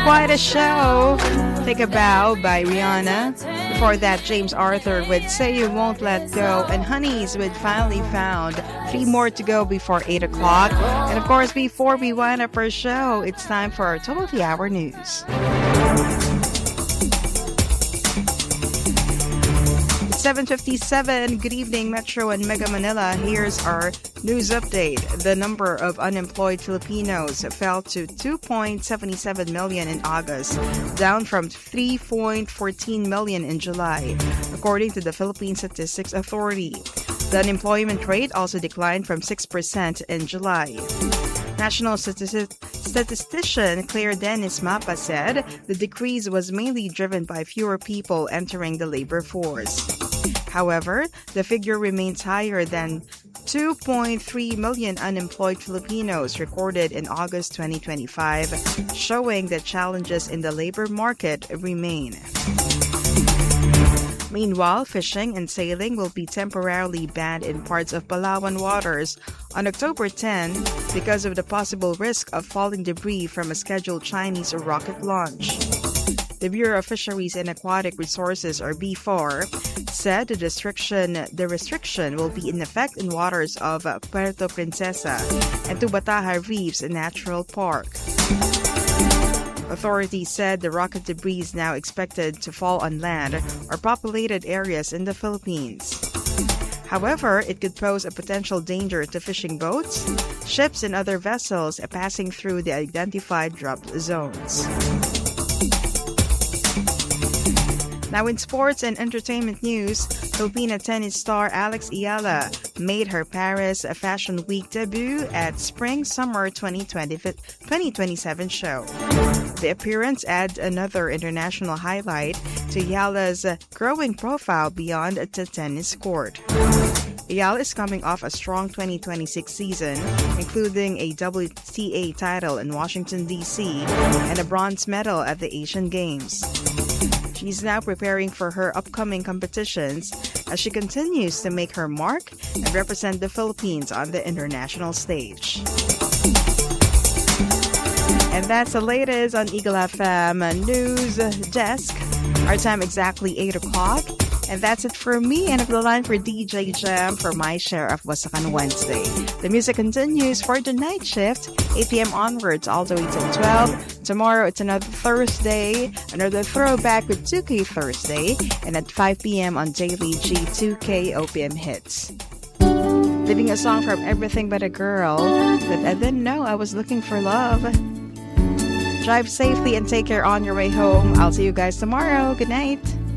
quite a show. Take a Bow by Rihanna. Before that, James Arthur with Say You Won't Let Go, and Honeys with Finally Found. 3 more to go before 8 o'clock. And of course, before we wind up our show, it's time for our Top of the Hour news. 7:57. Good evening, Metro and Mega Manila. Here's our news update. The number of unemployed Filipinos fell to 2.77 million in August, down from 3.14 million in July, according to the Philippine Statistics Authority. The unemployment rate also declined from 6% in July. National statistician Claire Dennis Mapa said the decrease was mainly driven by fewer people entering the labor force. However, the figure remains higher than 2.3 million unemployed Filipinos recorded in August 2025, showing that challenges in the labor market remain. Meanwhile, fishing and sailing will be temporarily banned in parts of Palawan waters on October 10 because of the possible risk of falling debris from a scheduled Chinese rocket launch. The Bureau of Fisheries and Aquatic Resources, or BFOR, said the restriction will be in effect in waters of Puerto Princesa and Tubataha Reefs Natural Park. Authorities said the rocket debris is now expected to fall on land or populated areas in the Philippines. However, it could pose a potential danger to fishing boats, ships, and other vessels passing through the identified drop zones. Now in sports and entertainment news, Filipina tennis star Alex Ayala made her Paris Fashion Week debut at Spring-Summer 2027 show. The appearance adds another international highlight to Ayala's growing profile beyond the tennis court. Ayala is coming off a strong 2026 season, including a WTA title in Washington, D.C., and a bronze medal at the Asian Games. She's now preparing for her upcoming competitions as she continues to make her mark and represent the Philippines on the international stage. And that's the latest on Eagle FM News Desk. Our time exactly 8 o'clock. And that's it for me and the line for DJ Jam for my share of Wasakan Wednesday. The music continues for the night shift, 8 p.m. onwards, all the way till 12. Tomorrow it's another Thursday, another throwback with 2K Thursday, and at 5 p.m. on Daily G 2K OPM Hits. Leaving a song from Everything But a Girl that I didn't know I was looking for love. Drive safely and take care on your way home. I'll see you guys tomorrow. Good night.